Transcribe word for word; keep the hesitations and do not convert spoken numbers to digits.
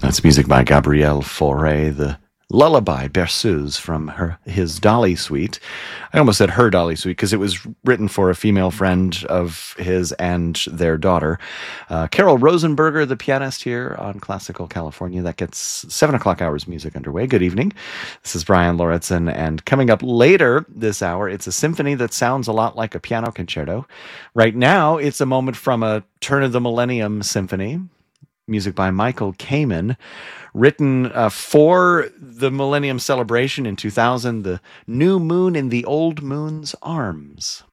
That's music by Gabriel Fauré, the lullaby Berceuse from her his Dolly Suite. I almost said her Dolly Suite because it was written for a female friend of his and their daughter. Uh, Carol Rosenberger, the pianist here on Classical California. That gets seven o'clock hours music underway. Good evening. This is Brian Lauritsen, and coming up later this hour, it's a symphony that sounds a lot like a piano concerto. Right now, it's a moment from a Turn of the Millennium symphony. Music by Michael Kamen, written uh, for the Millennium Celebration in two thousand, The New Moon in the Old Moon's Arms.